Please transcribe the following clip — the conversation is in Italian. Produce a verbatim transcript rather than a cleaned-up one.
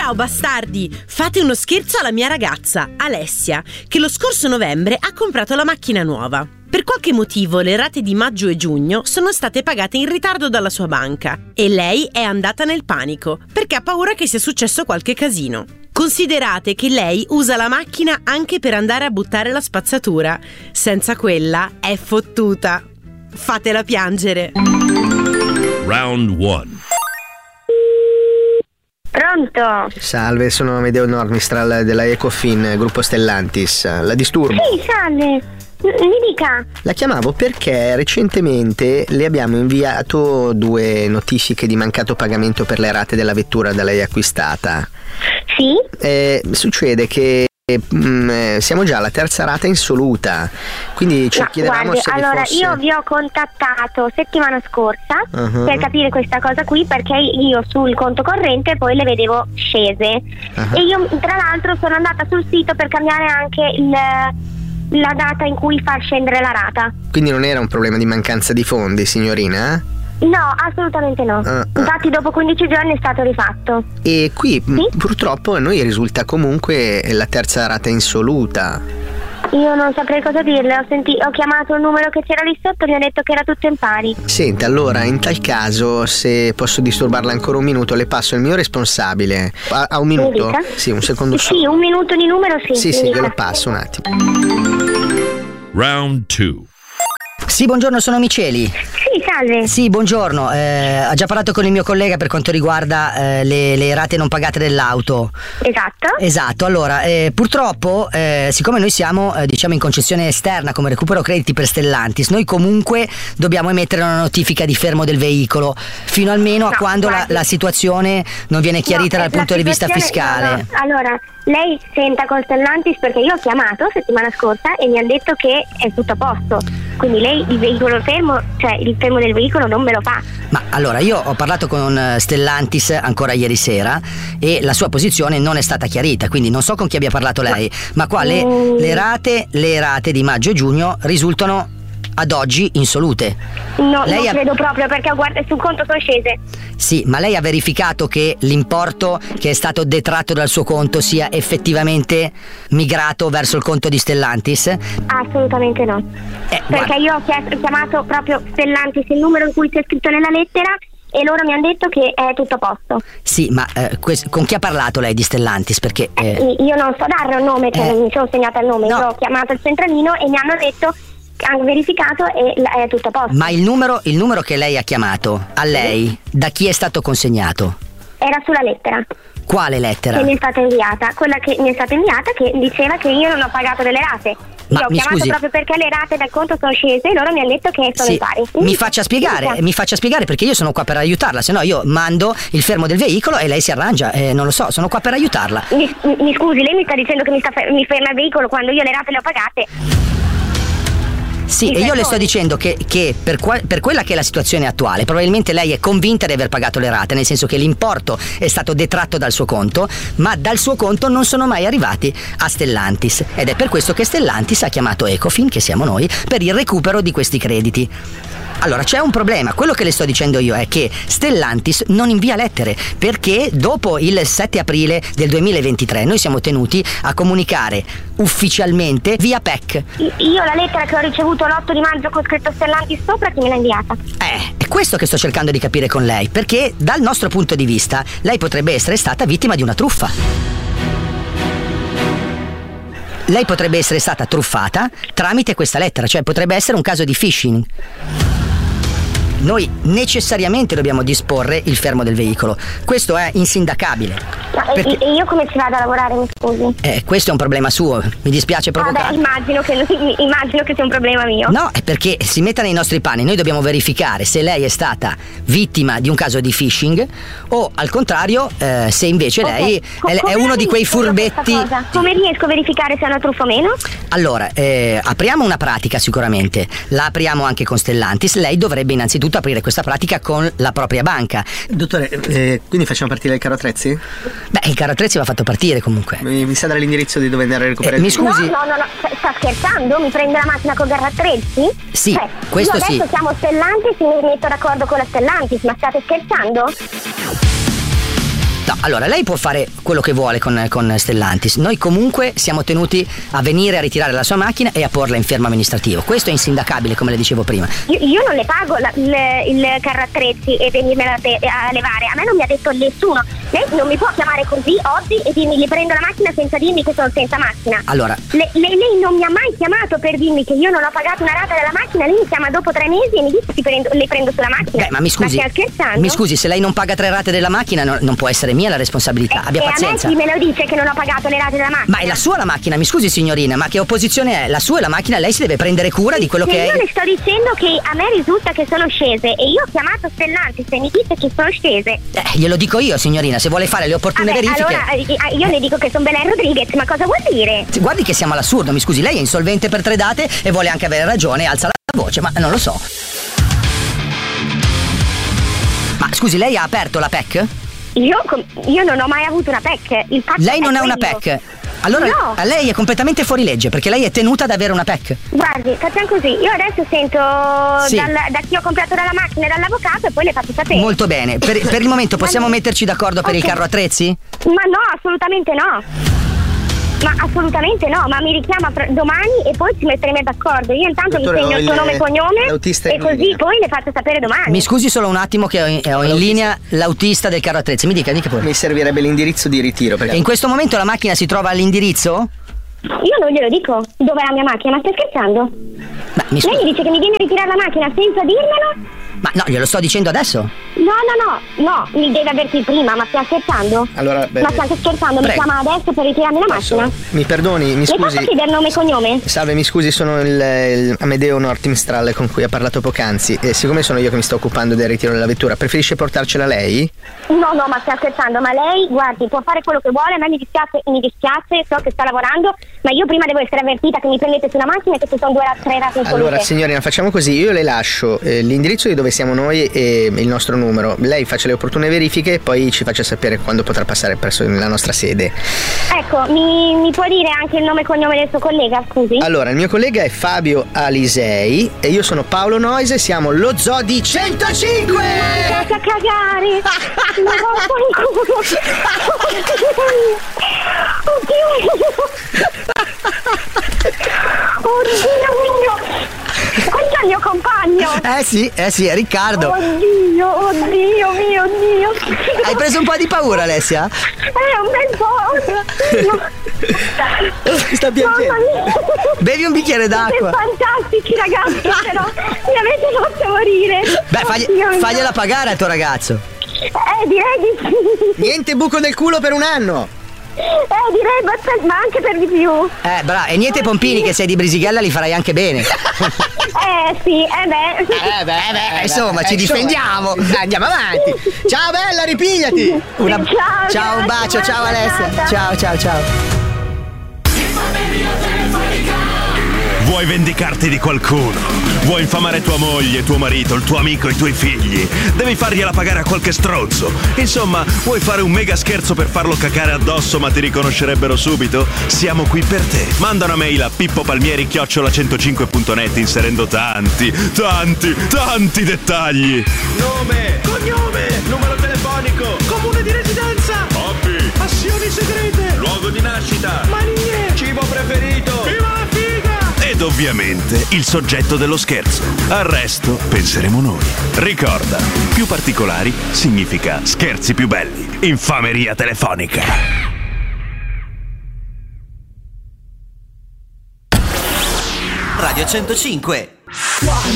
Ciao bastardi! Fate uno scherzo alla mia ragazza, Alessia, che lo scorso novembre ha comprato la macchina nuova. Per qualche motivo le rate di maggio e giugno sono state pagate in ritardo dalla sua banca e lei è andata nel panico perché ha paura che sia successo qualche casino. Considerate che lei usa la macchina anche per andare a buttare la spazzatura. Senza quella è fottuta. Fatela piangere. Round one. Pronto? Salve, sono Amedeo Normistral della Ecofin, gruppo Stellantis. La disturbo? Sì, salve. Mi dica. La chiamavo perché recentemente le abbiamo inviato due notifiche di mancato pagamento per le rate della vettura da lei acquistata. Sì? Eh, succede che mh, siamo già alla terza rata insoluta, quindi ci no, chiedevamo guardi, se allora vi fosse... io vi ho contattato settimana scorsa uh-huh. per capire questa cosa qui, perché io sul conto corrente poi le vedevo scese uh-huh. e io tra l'altro sono andata sul sito per cambiare anche il, la data in cui far scendere la rata. Quindi non era un problema di mancanza di fondi, signorina? No, assolutamente no. Uh, uh. Infatti dopo quindici giorni è stato rifatto. E qui sì? m- purtroppo a noi risulta comunque la terza rata insoluta. Io non saprei cosa dirle, ho, senti- ho chiamato il numero che c'era lì sotto e mi ha detto che era tutto in pari. Senta, allora in tal caso, se posso disturbarla ancora un minuto, le passo il mio responsabile. Ha, ha un minuto? Sì, un secondo solo. Sì, un minuto di numero, sì. Sì, sì, glielo passo un attimo. Round two. Sì, buongiorno, sono Miceli. Sì, salve. Sì, buongiorno. Eh, ha già parlato con il mio collega per quanto riguarda eh, le, le rate non pagate dell'auto. Esatto. Esatto, allora, eh, purtroppo, eh, siccome noi siamo, eh, diciamo, in concessione esterna come recupero crediti per Stellantis, noi comunque dobbiamo emettere una notifica di fermo del veicolo, fino almeno no, a quando la, la situazione non viene chiarita no, dal punto di vista fiscale. No, no. Allora, lei senta con Stellantis, perché io ho chiamato settimana scorsa e mi hanno detto che è tutto a posto. Quindi lei il veicolo fermo, cioè il fermo del veicolo non me lo fa. Ma allora io ho parlato con Stellantis ancora ieri sera e la sua posizione non è stata chiarita, quindi non so con chi abbia parlato lei, ma qua le, mm. le rate le rate di maggio e giugno risultano ad oggi insolute. No, lei non ha... credo proprio, perché guarda, sul conto sono scese. Sì, ma lei ha verificato che l'importo che è stato detratto dal suo conto sia effettivamente migrato verso il conto di Stellantis? Assolutamente no. Eh, perché guarda. io ho, chiesto, ho chiamato proprio Stellantis, il numero in cui c'è scritto nella lettera, e loro mi hanno detto che è tutto a posto. Sì, ma eh, que- con chi ha parlato lei di Stellantis? Perché eh... Eh, io non so darle un nome, cioè eh... non mi sono segnata il nome, no. io ho chiamato il centralino e mi hanno detto, hanno verificato e è tutto a posto. Ma il numero, il numero che lei ha chiamato a lei, da chi è stato consegnato? Era sulla lettera. Quale lettera? Che mi è stata inviata, quella che mi è stata inviata, che diceva che io non ho pagato delle rate. Ma io ho mi chiamato scusi. proprio perché le rate dal conto sono scese e loro mi hanno detto che sono sì, in pari. Mi sì. faccia spiegare, sì. mi faccia spiegare perché io sono qua per aiutarla, se no io mando il fermo del veicolo e lei si arrangia, eh, non lo so, sono qua per aiutarla. Mi, mi scusi, lei mi sta dicendo che mi, sta, mi ferma il veicolo quando io le rate le ho pagate? Sì, e io le sto dicendo che, che per, qua, per quella che è la situazione attuale, probabilmente lei è convinta di aver pagato le rate, nel senso che l'importo è stato detratto dal suo conto, ma dal suo conto non sono mai arrivati a Stellantis, ed è per questo che Stellantis ha chiamato Ecofin, che siamo noi, per il recupero di questi crediti. Allora c'è un problema, quello che le sto dicendo io è che Stellantis non invia lettere, perché dopo il sette aprile del duemilaventitré noi siamo tenuti a comunicare ufficialmente via P E C. Io la lettera che ho ricevuto l'otto di maggio con scritto Stellantis sopra, chi me l'ha inviata? Eh, è questo che sto cercando di capire con lei, perché dal nostro punto di vista lei potrebbe essere stata vittima di una truffa. Lei potrebbe essere stata truffata tramite questa lettera, cioè potrebbe essere un caso di phishing. Noi necessariamente dobbiamo disporre il fermo del veicolo, questo è insindacabile. Ma perché... e io come ci vado a lavorare, mi scusi? Eh, questo è un problema suo, mi dispiace provocare. Vabbè, immagino che, immagino che sia un problema mio. No, è perché si metta nei nostri panni, noi dobbiamo verificare se lei è stata vittima di un caso di phishing o al contrario eh, se invece okay. lei è, è uno di quei furbetti. Come riesco a verificare se è una truffa o meno? Allora, eh, apriamo una pratica sicuramente, la apriamo anche con Stellantis, lei dovrebbe innanzitutto aprire questa pratica con la propria banca. Dottore, eh, quindi facciamo partire il carro attrezzi? Beh, il carro attrezzi va fatto partire comunque. Mi, mi sa dare l'indirizzo di dove andare a recuperare eh, il mi scusi? No, no, no, no, sta scherzando? Mi prende la macchina con carro attrezzi? Sì, cioè, questo io adesso sì. siamo Stellantis e mi metto d'accordo con la Stellantis, ma state scherzando? No, allora lei può fare quello che vuole con, con Stellantis. Noi comunque siamo tenuti a venire a ritirare la sua macchina e a porla in fermo amministrativo. Questo è insindacabile, come le dicevo prima. Io, io non le pago la, il, il carro attrezzi e venirmela te, a levare. A me non mi ha detto nessuno. Lei non mi può chiamare così oggi e dirmi li prendo la macchina senza dirmi che sono senza macchina. Allora, le, le, lei non mi ha mai chiamato per dirmi che io non ho pagato una rata della macchina. Lei mi chiama dopo tre mesi e mi dice che prendo, le prendo sulla macchina. Beh, ma mi scusi, ma stai scherzando? Mi scusi, se lei non paga tre rate della macchina no, non può essere mia la responsabilità. Abbia e pazienza. A me chi me lo dice che non ho pagato le rate della macchina? Ma è la sua la macchina, mi scusi signorina, ma che opposizione è? La sua è la macchina, lei si deve prendere cura di quello se che io è. Io le sto dicendo che a me risulta che sono scese e io ho chiamato Stellantis e mi dice che sono scese. Eh, glielo dico io signorina, se vuole fare le opportune Vabbè, verifiche. Allora io le dico che sono Belen Rodriguez, ma cosa vuol dire? Guardi che siamo all'assurdo, mi scusi, lei è insolvente per tre date e vuole anche avere ragione, alza la voce, ma non lo so. Ma scusi, lei ha aperto la P E C? Io, io non ho mai avuto una P E C. Il fatto lei non è ha una P quello. E C? Allora no. lei è completamente fuori legge perché lei è tenuta ad avere una P E C. Guardi, facciamo così, io adesso sento sì. dal, da chi ho comprato dalla macchina e dall'avvocato e poi le faccio sapere. Molto bene, per, per il momento possiamo metterci d'accordo per okay. il carro attrezzi? Ma no, assolutamente no. Ma assolutamente no, ma mi richiama domani e poi ci metteremo d'accordo. Io intanto Dottore, mi segno il suo nome e cognome e così poi le faccio sapere domani. Mi scusi solo un attimo che ho in, ho in linea l'autista del carro attrezzi. Mi dica, dica pure. Mi servirebbe l'indirizzo di ritiro perché... E in questo momento la macchina si trova all'indirizzo? Io non glielo dico dove è la mia macchina, ma stai scherzando? Ma mi Lei mi dice che mi viene a ritirare la macchina senza dirmelo? Ma no, glielo sto dicendo adesso. No, no, no, no, mi deve avvertire prima, ma stai scherzando? Allora, beh, ma stai scherzando, prego. Mi chiama adesso per ritirarmi la Posso? macchina? Mi perdoni, mi scusi. Le posso chiedere nome e cognome? Salve, mi scusi, sono il, il Amedeo Nortimstral con cui ha parlato poc'anzi e siccome sono io che mi sto occupando del ritiro della vettura, preferisce portarcela lei? No, no, ma stai scherzando, ma lei, guardi, può fare quello che vuole, a me mi dispiace, mi dispiace, so che sta lavorando, ma io prima devo essere avvertita che mi prendete sulla macchina e che ci sono due tre rate in Allora, signorina, facciamo così, io le lascio eh, l'indirizzo di dove siamo noi e il nostro numero, lei faccia le opportune verifiche e poi ci faccia sapere quando potrà passare presso la nostra sede. Ecco, mi, mi può dire anche il nome e cognome del suo collega, scusi? Allora, il mio collega è Fabio Alisei e io sono Paolo Noise, siamo lo Zoo di centocinque! Andate a cagare! Ma vaffanculo! Oddio! Oddio mio! Questo è il mio compagno! Eh sì, eh sì, è Riccardo! Oddio, oddio mio, oddio! Hai preso un po' di paura, Alessia? Eh, un bel po'! Sta piangendo! Bevi un bicchiere d'acqua! Siete fantastici ragazzi, però mi avete fatto morire! Beh, fagli, fagliela pagare al tuo ragazzo! Eh, direi di sì! Niente buco del culo per un anno! Eh, direi, ma, ma anche per di più. Eh, bravo, e niente pompini che sei di Brisighella li farai anche bene. Eh, sì, eh beh. Eh, beh, beh, insomma, eh, ci insomma. difendiamo. Andiamo avanti. Ciao bella, ripigliati. Una... Ciao, ciao, un bacio, ciao Alessia. Ciao, ciao, ciao. Vuoi vendicarti di qualcuno? Vuoi infamare tua moglie, tuo marito, il tuo amico, i tuoi figli? Devi fargliela pagare a qualche stronzo. Insomma, vuoi fare un mega scherzo per farlo cacare addosso ma ti riconoscerebbero subito? Siamo qui per te. Manda una mail a pippopalmieri chiocciola centocinque punto net inserendo tanti, tanti, tanti dettagli. Nome, cognome, numero telefonico, comune di residenza, hobby, passioni segrete, luogo di nascita, manie, cibo preferito, viva la figa! Ed ovviamente il soggetto dello scherzo. Al resto penseremo noi. Ricorda, più particolari significa scherzi più belli. Infameria telefonica. Radio centocinque.